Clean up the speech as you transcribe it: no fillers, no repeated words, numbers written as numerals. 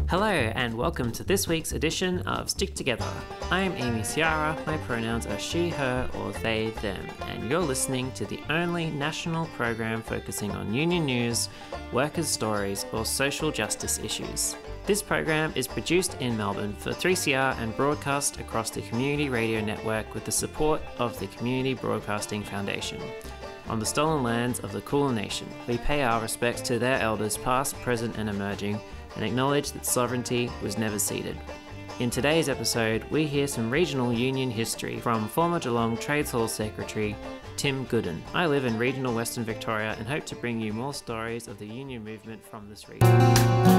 Hello and welcome to this week's edition of Stick Together. I am Amy Ciara, my pronouns are she, her or they, them, and you're listening to the only national program focusing on union news, workers' stories or social justice issues. This program is produced in Melbourne for 3CR and broadcast across the Community Radio Network with the support of the Community Broadcasting Foundation. On the stolen lands of the Kulin Nation, we pay our respects to their elders past, present and emerging, and acknowledge that sovereignty was never ceded. In today's episode, we hear some regional union history from former Geelong Trades Hall Secretary Tim Gooden. I live in regional Western Victoria and hope to bring you more stories of the union movement from this region.